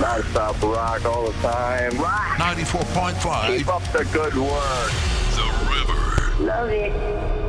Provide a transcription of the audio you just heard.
Non-stop rock all the time. Rock! 94.5. Keep up the good work. The River. Love it.